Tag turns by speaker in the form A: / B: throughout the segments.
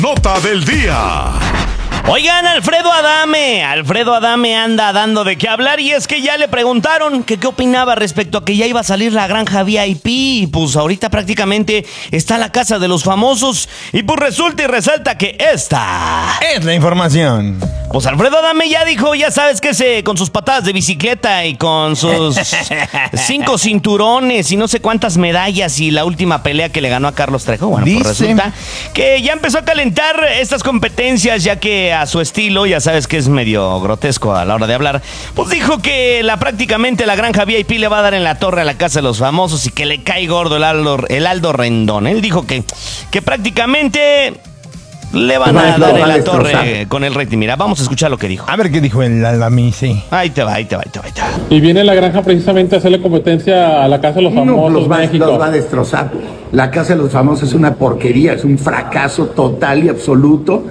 A: Nota del día.
B: Oigan, Alfredo Adame anda dando de qué hablar y es que ya le preguntaron que qué opinaba respecto a que ya iba a salir la granja VIP y pues ahorita prácticamente está la casa de los famosos y pues resulta y resalta que esta
C: es la información.
B: Pues Alfredo Adame ya dijo, ya sabes que con sus patadas de bicicleta y con sus 5 cinturones y no sé cuántas medallas y la última pelea que le ganó a Carlos Trejo, bueno, pues resulta que ya empezó a calentar estas competencias ya que a su estilo, ya sabes que es medio grotesco a la hora de hablar, pues dijo que prácticamente la granja VIP le va a dar en la torre a la casa de los famosos y que le cae gordo el Aldo Rendón. Él dijo que prácticamente le van a dar en la torre con el rating. Mira, vamos a escuchar lo que dijo.
C: A ver qué dijo el Adame, sí.
B: Ahí te va.
D: Y viene la granja precisamente a hacerle competencia a la Casa de los Famosos.
E: Los va a destrozar. La Casa de los Famosos es una porquería, es un fracaso total y absoluto.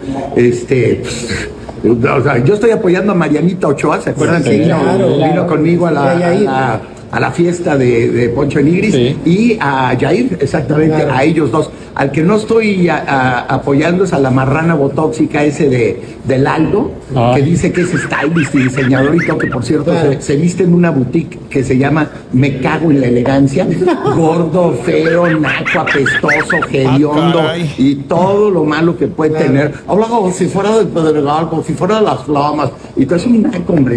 E: O sea, yo estoy apoyando a Marianita Ochoa, ¿se acuerdan? Sí, vino conmigo a la fiesta de Poncho Nigris, sí. Y a Jair, exactamente, claro. A ellos dos. Al que no estoy apoyando es a la marrana botóxica ese del Aldo, que dice que es stylist y diseñador y todo, que por cierto se viste en una boutique que se llama Me Cago en la Elegancia. Gordo, feo, naco, apestoso, hediondo y todo lo malo que puede tener. Habla como si fuera del Pedregal, como si fuera de Las Lomas. Y todo es un naco, hombre.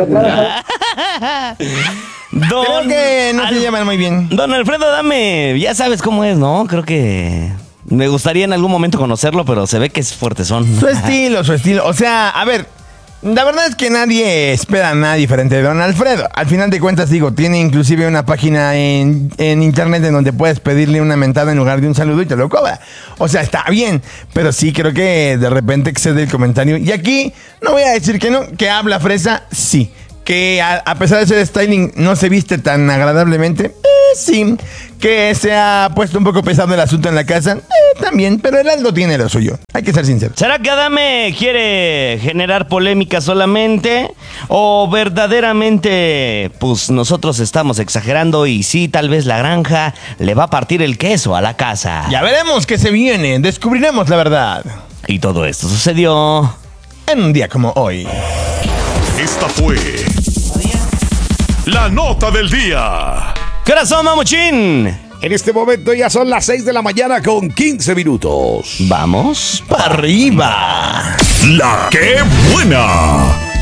C: Creo que no se llaman muy bien.
B: Don Alfredo Adame, ya sabes cómo es, ¿no? Creo que me gustaría en algún momento conocerlo, pero se ve que es fuertezón.
C: Su estilo. O sea, a ver, la verdad es que nadie espera nada diferente de Don Alfredo. Al final de cuentas, digo, tiene inclusive una página en internet en donde puedes pedirle una mentada en lugar de un saludo y te lo cobra. O sea, está bien, pero sí creo que de repente excede el comentario. Y aquí no voy a decir que no, que habla fresa, sí. Que a pesar de ser styling no se viste tan agradablemente, sí. Que se ha puesto un poco pesado el asunto en la casa, también. Pero el Aldo tiene lo suyo, hay que ser sincero.
B: ¿Será que Adame quiere generar polémica solamente? ¿O verdaderamente, pues nosotros estamos exagerando y sí, tal vez la granja le va a partir el queso a la casa?
C: Ya veremos qué se viene, descubriremos la verdad.
B: Y todo esto sucedió
C: en un día como hoy.
A: Esta fue la nota del día.
B: ¿Qué hora son, mamuchín?
F: En este momento ya son las 6 de la mañana con 15 minutos.
B: Vamos
C: para arriba.
A: La que buena.